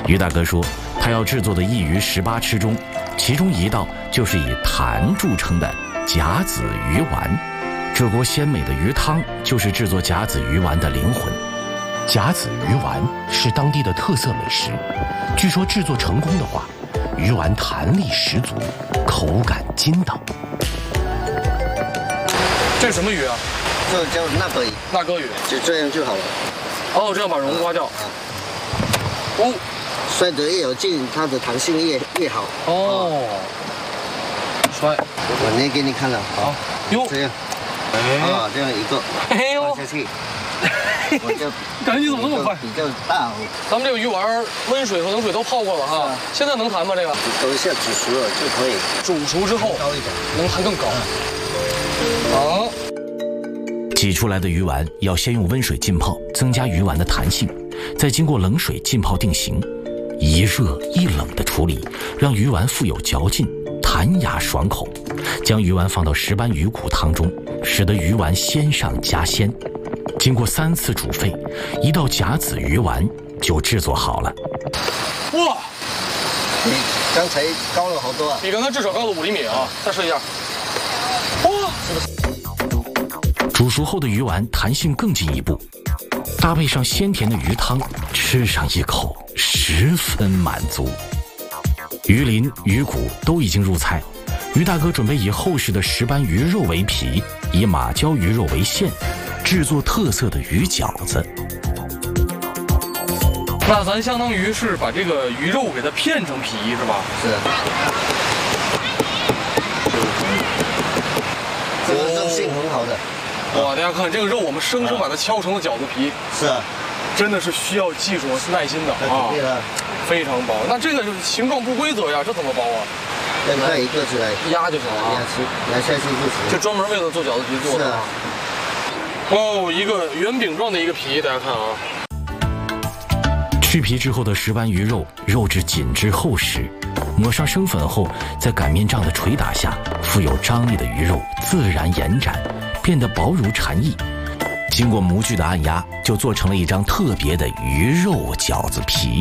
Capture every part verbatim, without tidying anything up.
于大哥说，他要制作的一鱼十八吃中，其中一道就是以弹著称的甲子鱼丸。这锅鲜美的鱼汤就是制作甲子鱼丸的灵魂。甲子鱼丸是当地的特色美食，据说制作成功的话，鱼丸弹力十足，口感筋道。 这是什么鱼啊？ 这叫那个鱼， 那哥鱼， 就这样就好了。 哦，这样把蓉刮掉。哦， 摔得越有劲，它的弹性越越好。 哦，摔， 我捏给你看了。好， 哟， 这样， 哎， 啊，这样一个， 哎呦， 放下去。我就感觉你怎么那么快？ 比较大。 咱们这个鱼丸温水和冷水都泡过了哈，现在能弹吗？这个？ 等一下煮熟了就可以。 煮熟之后高一点， 能弹更高。好。 挤出来的鱼丸要先用温水浸泡，增加鱼丸的弹性，再经过冷水浸泡定型。一热一冷的处理，让鱼丸富有嚼劲，弹牙爽口。将鱼丸放到石斑鱼骨汤中，使得鱼丸鲜上加鲜。经过三次煮沸，一道甲子鱼丸就制作好了。 哇， 比刚才高了好多啊！ 比刚才至少高了五厘米啊！再试一下。哇！ 煮熟后的鱼丸弹性更进一步，搭配上鲜甜的鱼汤，吃上一口十分满足。鱼鳞、鱼骨都已经入菜，于大哥准备以厚实的石斑鱼肉为皮，以马鲛鱼肉为馅，制作特色的鱼饺子。 那咱相当于是把这个鱼肉给它片成皮，是吧？ 是。这个肉性很好的。 哇，大家看这个肉，我们生生把它敲成了饺子皮。 是啊。 真的是需要技术和耐心的啊。非常薄。那这个形状不规则呀，这怎么包啊？ 再一个出来压就行了， 压去压下去就行。 这专门为了做饺子皮做的啊。哦，一个圆饼状的一个皮，大家看啊。 去皮之后的石斑鱼肉，肉质紧致厚实，抹上生粉后，在擀面杖的捶打下，富有张力的鱼肉自然延展，变得薄如蝉翼。经过模具的按压，就做成了一张特别的鱼肉饺子皮。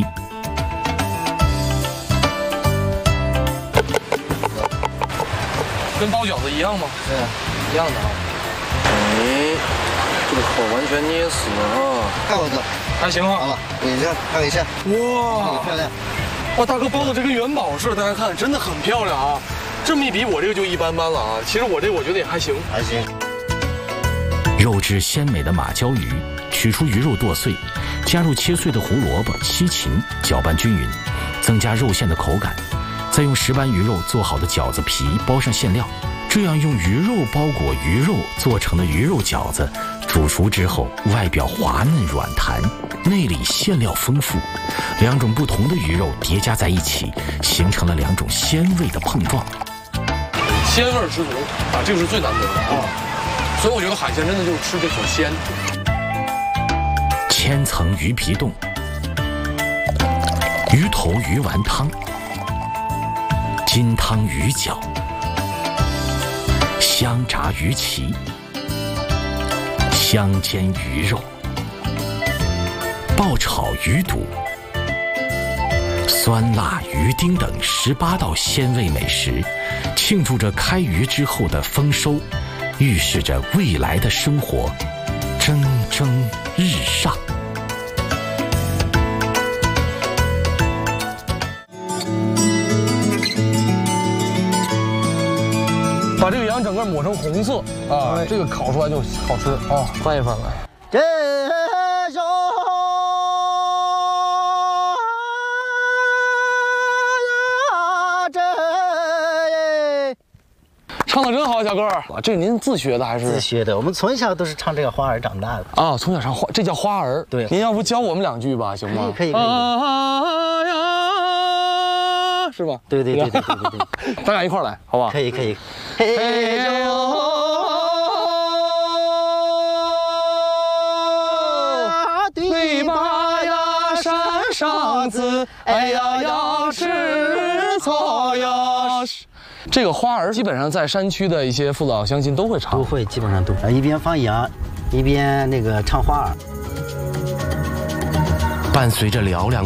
跟包饺子一样吗？ 是一样的啊。哎，这个口完全捏死了。 看我的， 还行啊。 好了，等一下，看一下。 哇， 漂亮！ 哇，大哥包的这跟元宝似的，大家看，真的很漂亮啊。这么一比，我这个就一般般了啊。其实我这我觉得也还行， 还行。 肉质鲜美的马鲛鱼，取出鱼肉剁碎，加入切碎的胡萝卜、西芹，搅拌均匀，增加肉馅的口感。再用石斑鱼肉做好的饺子皮包上馅料，这样用鱼肉包裹鱼肉做成的鱼肉饺子，煮熟之后外表滑嫩软弹，内里馅料丰富，两种不同的鱼肉叠加在一起，形成了两种鲜味的碰撞， 鲜味十足啊，这个是最难得的啊。所以我觉得海鲜真的就是吃这口鲜。 千层鱼皮冻、鱼头鱼丸汤、金汤鱼饺、香炸鱼鳍、香煎鱼肉、爆炒鱼肚、酸辣鱼丁等十八道鲜味美食，庆祝着开渔之后的丰收，预示着未来的生活蒸蒸日上。 把这个羊整个抹成红色啊，这个烤出来就好吃啊！翻一翻来。 这首这唱的真好，小哥儿，这是您自学的还是自学的？我们从小都是唱这个花儿长大的啊，从小唱花，这叫花儿。 对， 您要不教我们两句吧，行吗？ 可以可以。 啊呀，是吧？ 对对对对对对对， 咱俩一块儿来，好吧？ 可以可以。嘿呦。对吧呀，山上子，哎呀呀，吃草呀。 这个花儿基本上在山区的一些父老乡亲都会唱， 都会，基本上都会。一边放羊，一边那个唱花儿。 伴随着嘹亮